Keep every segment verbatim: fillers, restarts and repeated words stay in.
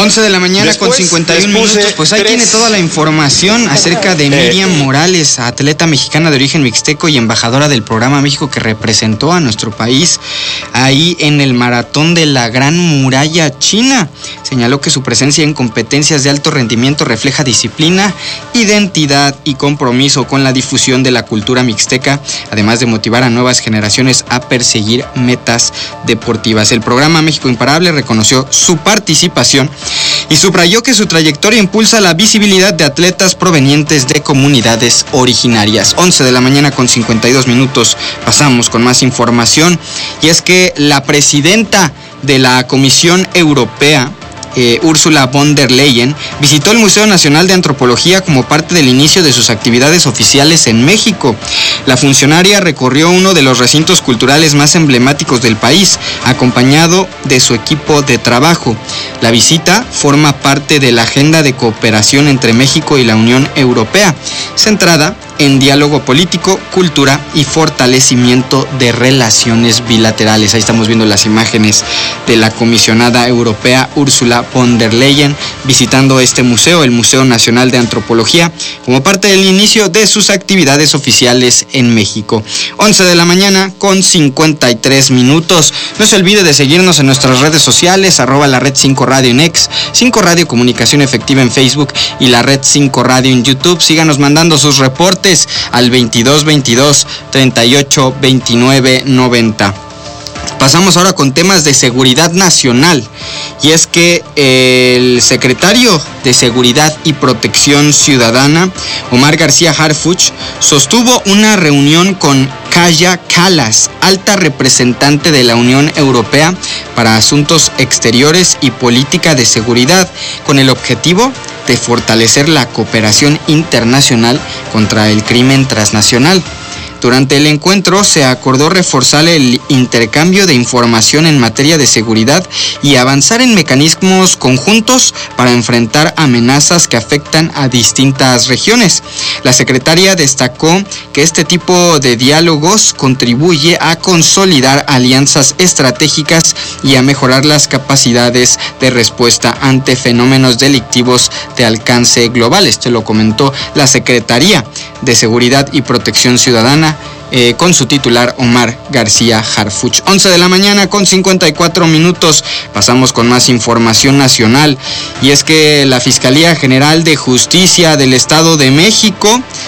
once de la mañana Después, con cincuenta y uno minutos, pues ahí tres... tiene toda la información acerca de Miriam eh, Morales, atleta mexicana de origen mixteco y embajadora del programa México que representó a nuestro país ahí en el maratón de la Gran Muralla China. Señaló que su presencia en competencias de alto rendimiento refleja disciplina, identidad y compromiso con la difusión de la cultura mixteca, además de motivar a nuevas generaciones a perseguir metas deportivas. El programa México Imparable reconoció su participación y subrayó que su trayectoria impulsa la visibilidad de atletas provenientes de comunidades originarias. once de la mañana con cincuenta y dos minutos, pasamos con más información, y es que la presidenta de la Comisión Europea, Eh, Ursula von der Leyen, visitó el Museo Nacional de Antropología como parte del inicio de sus actividades oficiales en México. La funcionaria recorrió uno de los recintos culturales más emblemáticos del país, acompañado de su equipo de trabajo. La visita forma parte de la agenda de cooperación entre México y la Unión Europea, centrada en diálogo político, cultura y fortalecimiento de relaciones bilaterales. Ahí estamos viendo las imágenes de la comisionada europea Ursula von der Leyen visitando este museo, el Museo Nacional de Antropología, como parte del inicio de sus actividades oficiales en México. once de la mañana con cincuenta y tres minutos. No se olvide de seguirnos en nuestras redes sociales, arroba la red cinco Radio en X, cinco Radio Comunicación Efectiva en Facebook y la red cinco Radio en YouTube. Síganos mandando sus reportes al veintidós veintidós treinta y ocho veintinueve noventa. Pasamos ahora con temas de seguridad nacional, y es que el secretario de Seguridad y Protección Ciudadana, Omar García Harfuch, sostuvo una reunión con Kaja Kallas, alta representante de la Unión Europea para Asuntos Exteriores y Política de Seguridad, con el objetivo de fortalecer la cooperación internacional contra el crimen transnacional. Durante el encuentro se acordó reforzar el intercambio de información en materia de seguridad y avanzar en mecanismos conjuntos para enfrentar amenazas que afectan a distintas regiones. La secretaria destacó que este tipo de diálogos contribuye a consolidar alianzas estratégicas y a mejorar las capacidades de respuesta ante fenómenos delictivos de alcance global. Esto lo comentó la Secretaría de Seguridad y Protección Ciudadana Eh, con su titular Omar García Harfuch. once de la mañana con cincuenta y cuatro minutos, pasamos con más información nacional, y es que la Fiscalía General de Justicia del Estado de México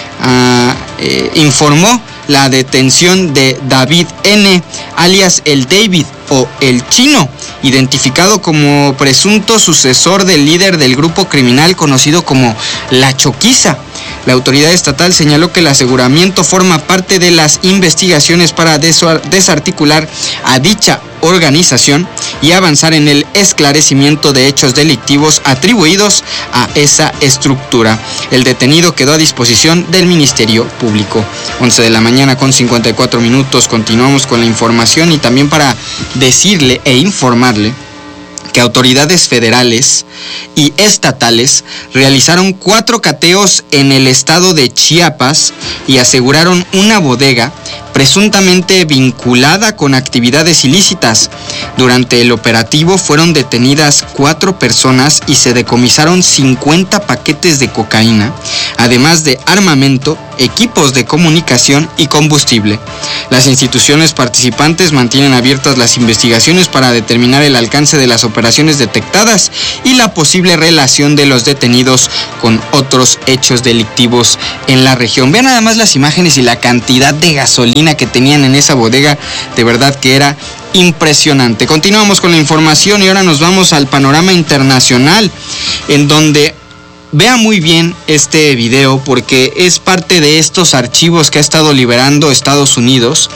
ah, eh, informó la detención de David N., alias el David o el Chino, identificado como presunto sucesor del líder del grupo criminal conocido como La Choquiza. La autoridad estatal señaló que el aseguramiento forma parte de las investigaciones para desarticular a dicha organización y avanzar en el esclarecimiento de hechos delictivos atribuidos a esa estructura. El detenido quedó a disposición del Ministerio Público. once de la mañana con cincuenta y cuatro minutos, continuamos con la información, y también para decirle e informarle que autoridades federales y estatales realizaron cuatro cateos en el estado de Chiapas y aseguraron una bodega presuntamente vinculada con actividades ilícitas. Durante el operativo fueron detenidas cuatro personas y se decomisaron cincuenta paquetes de cocaína, además de armamento, equipos de comunicación y combustible. Las instituciones participantes mantienen abiertas las investigaciones para determinar el alcance de las operaciones detectadas y la posible relación de los detenidos con otros hechos delictivos en la región. Vean nada más las imágenes y la cantidad de gasolina que tenían en esa bodega, de verdad que era impresionante. Continuamos con la información y ahora nos vamos al panorama internacional, en donde vea muy bien este video porque es parte de estos archivos que ha estado liberando Estados Unidos,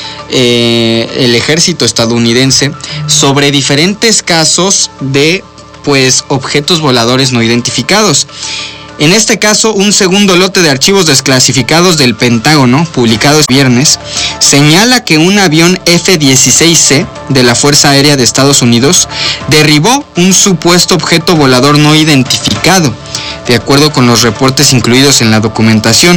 eh, el ejército estadounidense, sobre diferentes casos de pues objetos voladores no identificados. En este caso, un segundo lote de archivos desclasificados del Pentágono, publicado este viernes, señala que un avión F dieciséis C de la Fuerza Aérea de Estados Unidos derribó un supuesto objeto volador no identificado, de acuerdo con los reportes incluidos en la documentación.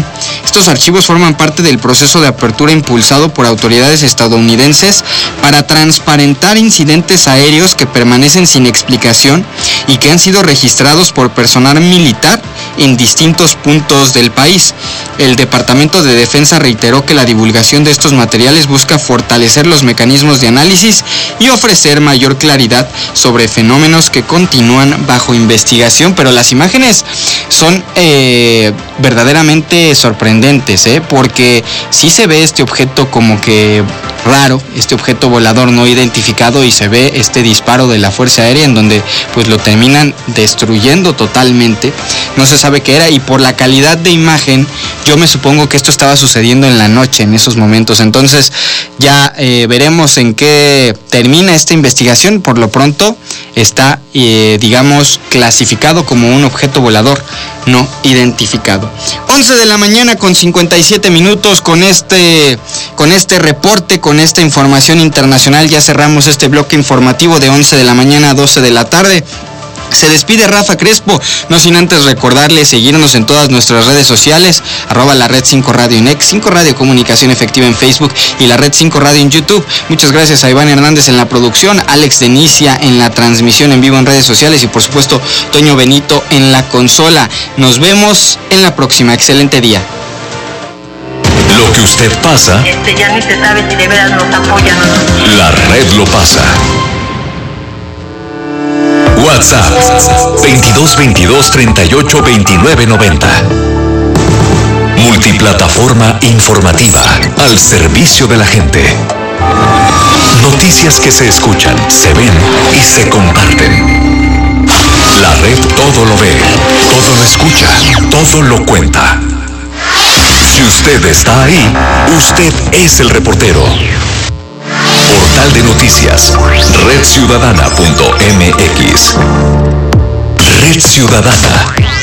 Estos archivos forman parte del proceso de apertura impulsado por autoridades estadounidenses para transparentar incidentes aéreos que permanecen sin explicación y que han sido registrados por personal militar en distintos puntos del país. El Departamento de Defensa reiteró que la divulgación de estos materiales busca fortalecer los mecanismos de análisis y ofrecer mayor claridad sobre fenómenos que continúan bajo investigación. Pero las imágenes son eh, verdaderamente sorprendentes, ¿eh? Porque sí se ve este objeto como que raro, este objeto volador no identificado, y se ve este disparo de la Fuerza Aérea en donde pues lo terminan destruyendo totalmente. No se sabe qué era, y por la calidad de imagen yo me supongo que esto estaba sucediendo en la noche en esos momentos. Entonces ya eh, veremos en qué termina esta investigación. Por lo pronto está eh, digamos clasificado como un objeto volador no identificado. once de la mañana con cincuenta y siete minutos. Con este con este reporte, con esta información internacional, ya cerramos este bloque informativo de once de la mañana a doce de la tarde. Se despide Rafa Crespo, no sin antes recordarles seguirnos en todas nuestras redes sociales, arroba la Red cinco Radio en X, cinco Radio Comunicación Efectiva en Facebook y la Red cinco Radio en YouTube. Muchas gracias a Iván Hernández en la producción, Alex Denicia en la transmisión en vivo en redes sociales y por supuesto Toño Benito en la consola. Nos vemos en la próxima. Excelente día. Lo que usted pasa, Este ya ni se sabe si de veras nos apoyan o no. la red lo pasa. WhatsApp veintidós veintidós treinta y ocho veintinueve noventa. Multiplataforma informativa al servicio de la gente. Noticias que se escuchan, se ven y se comparten. La red todo lo ve, todo lo escucha, todo lo cuenta. Si usted está ahí, usted es el reportero. Portal de noticias, red ciudadana punto m x. Red Ciudadana.